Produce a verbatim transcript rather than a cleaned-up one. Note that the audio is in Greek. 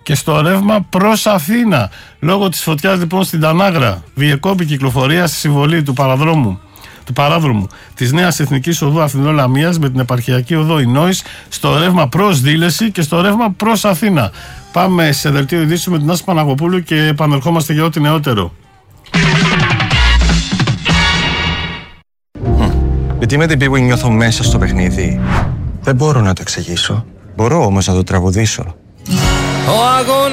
και στο ρεύμα προς Αθήνα. Λόγω της φωτιάς λοιπόν στην Τανάγρα, διεκόπη κυκλοφορία στη συμβολή του παραδρόμου. του παράδρομου της Νέας Εθνικής Οδού Αθηνών Λαμίας με την επαρχιακή οδό Ινόης στο ρεύμα προς Δήλεση και στο ρεύμα προς Αθήνα. Πάμε σε δελτίο ειδήσεων με την Άση Παναγοπούλου και επανερχόμαστε για ό,τι νεότερο. Γιατί με την πίγου νιώθω μέσα στο παιχνίδι. Δεν μπορώ να το εξηγήσω. Μπορώ όμως να το τραγουδήσω. Ο αγώνας